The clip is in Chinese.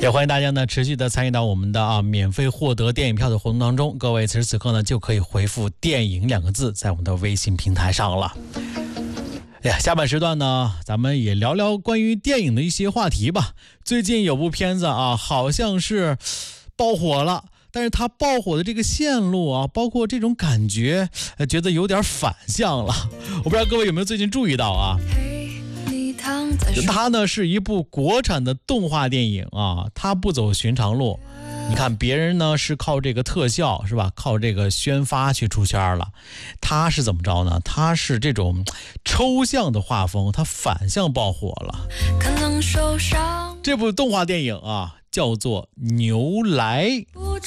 也欢迎大家呢持续的参与到我们的免费获得电影票的活动当中。各位此时此刻呢就可以回复电影2个字在我们的微信平台上了。下半时段呢咱们也聊聊关于电影的一些话题吧。最近有部片子好像是爆火了，但是它爆火的这个线路包括这种感觉觉得有点反向了。我不知道各位有没有最近注意到它呢是一部国产的动画电影它不走寻常路。你看别人呢是靠这个特效是吧，靠这个宣发去出圈了，它是怎么着呢？它是这种抽象的画风，它反向爆火了。这部动画电影叫做《牛来》。